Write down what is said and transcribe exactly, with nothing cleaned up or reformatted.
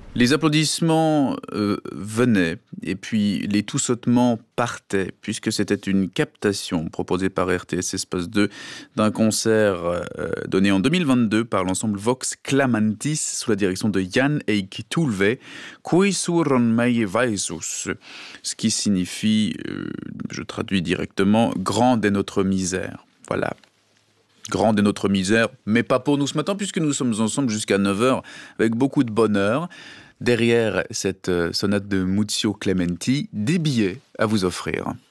Les applaudissements euh, venaient et puis les tout-sautements partaient puisque c'était une captation proposée par R T S Espace deux d'un concert euh, donné en deux mille vingt-deux par l'ensemble Vox Clamantis sous la direction de Jan Eik Tulve, Qui suron mei vaesus, ce qui signifie, euh, je traduis directement, grande est notre misère. Voilà. Grande est notre misère, mais pas pour nous ce matin, puisque nous sommes ensemble jusqu'à neuf heures avec beaucoup de bonheur. Derrière cette sonate de Muzio Clementi, des billets à vous offrir.